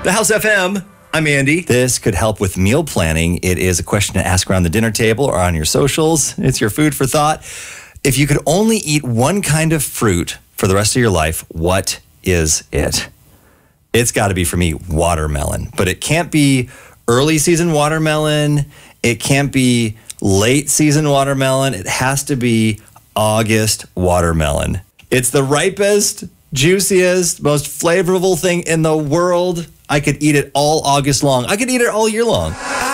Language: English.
The House FM. I'm Andy. This could help with meal planning. It is a question to ask around the dinner table or on your socials. It's your food for thought. If you could only eat one kind of fruit for the rest of your life, what is it? It's got to be, for me, watermelon. But it can't be early season watermelon. It can't be late season watermelon. It has to be August watermelon. It's the ripest, juiciest, most flavorful thing in the world. I could eat it all August long. I could eat it all year long.